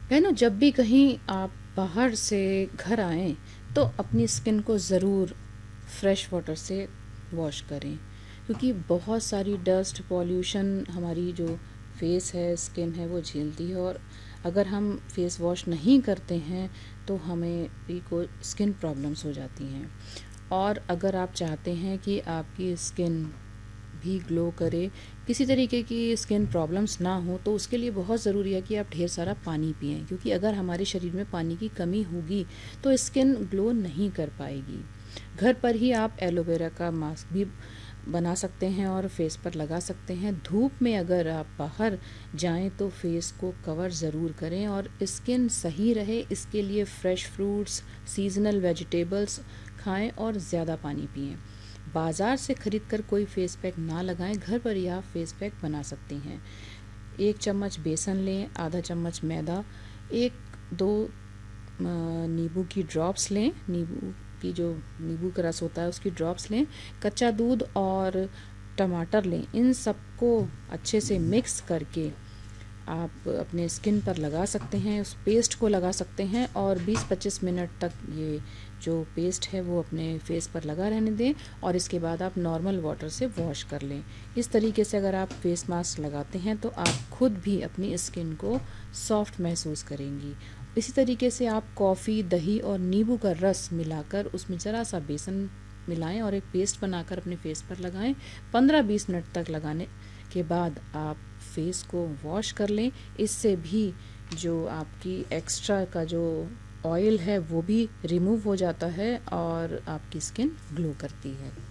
बहनों, जब भी कहीं आप बाहर से घर आएं तो अपनी स्किन को ज़रूर फ्रेश वाटर से वॉश करें, क्योंकि बहुत सारी डस्ट पॉल्यूशन हमारी जो फेस है, स्किन है, वो झेलती है। और अगर हम फेस वॉश नहीं करते हैं तो हमें भी को स्किन प्रॉब्लम्स हो जाती हैं। और अगर आप चाहते हैं कि आपकी स्किन भी ग्लो करे, किसी तरीके की स्किन प्रॉब्लम्स ना हो, तो उसके लिए बहुत ज़रूरी है कि आप ढेर सारा पानी पिएं, क्योंकि अगर हमारे शरीर में पानी की कमी होगी तो स्किन ग्लो नहीं कर पाएगी। घर पर ही आप एलोवेरा का मास्क भी बना सकते हैं और फेस पर लगा सकते हैं। धूप में अगर आप बाहर जाएं तो फेस को कवर ज़रूर करें और स्किन सही रहे, इसके लिए फ्रेश फ्रूट्स, सीजनल वेजिटेबल्स खाएं और ज़्यादा पानी पिएं। बाज़ार से ख़रीद कर कोई फेस पैक ना लगाएं, घर पर ही आप फेस पैक बना सकती हैं। 1 चम्मच बेसन लें, आधा चम्मच मैदा, 1-2 नींबू की ड्रॉप्स लें, नींबू का रस होता है उसकी ड्रॉप्स लें, कच्चा दूध और टमाटर लें। इन सबको अच्छे से मिक्स करके आप अपने स्किन पर लगा सकते हैं, उस पेस्ट को लगा सकते हैं और 20-25 मिनट तक ये जो पेस्ट है वो अपने फेस पर लगा रहने दें और इसके बाद आप नॉर्मल वाटर से वॉश कर लें। इस तरीके से अगर आप फेस मास्क लगाते हैं तो आप खुद भी अपनी स्किन को सॉफ्ट महसूस करेंगी। इसी तरीके से आप कॉफ़ी, दही और नींबू का रस मिलाकर उसमें ज़रा सा बेसन मिलाएं और एक पेस्ट बनाकर अपने फेस पर लगाएं। 15-20 मिनट तक लगाने के बाद आप फेस को वॉश कर लें। इससे भी जो आपकी एक्स्ट्रा का जो ऑयल है वो भी रिमूव हो जाता है और आपकी स्किन ग्लो करती है।